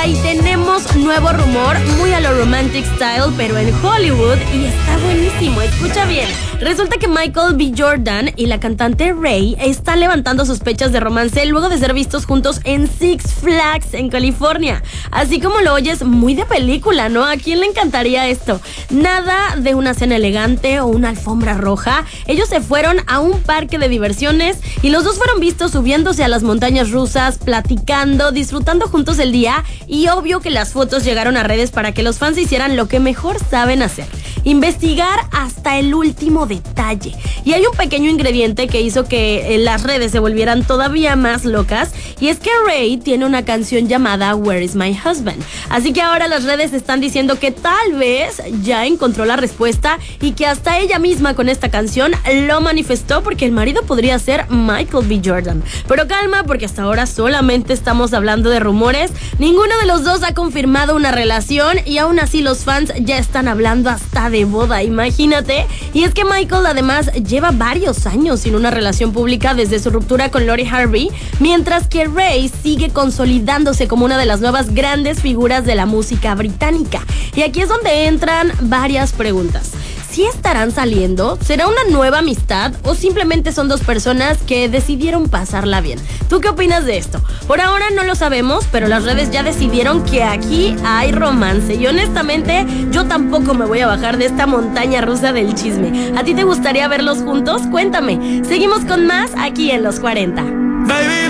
y tenemos nuevo rumor, muy a lo Romantic Style, pero en Hollywood, y está buenísimo, escucha bien. Resulta que Michael B. Jordan y la cantante Ray están levantando sospechas de romance luego de ser vistos juntos en Six Flags en California. Así como lo oyes, muy de película, ¿no? ¿A quién le encantaría esto? Nada de una cena elegante o una alfombra roja. Ellos se fueron a un parque de diversiones y los dos fueron vistos subiéndose a las montañas rusas, platicando, disfrutando juntos el día, y obvio que las fotos llegaron a redes para que los fans hicieran lo que mejor saben hacer: investigar hasta el último detalle. Y hay un pequeño ingrediente que hizo que las redes se volvieran todavía más locas, y es que Ray tiene una canción llamada Where is My Husband. Así que ahora las redes están diciendo que tal vez ya encontró la respuesta y que hasta ella misma con esta canción lo manifestó, porque el marido podría ser Michael B. Jordan. Pero calma, porque hasta ahora solamente estamos hablando de rumores. Ninguno de los dos ha confirmado una relación y aún así los fans ya están hablando hasta de boda, imagínate. Y es que Michael además lleva varios años sin una relación pública desde su ruptura con Lori Harvey, mientras que Ray sigue consolidándose como una de las nuevas grandes figuras de la música británica. Y aquí es donde entran varias preguntas. ¿Sí estarán saliendo? ¿Será una nueva amistad? ¿O simplemente son dos personas que decidieron pasarla bien? ¿Tú qué opinas de esto? Por ahora no lo sabemos, pero las redes ya decidieron que aquí hay romance. Y honestamente, yo tampoco me voy a bajar de esta montaña rusa del chisme. ¿A ti te gustaría verlos juntos? Cuéntame. Seguimos con más aquí en Los 40. Baby,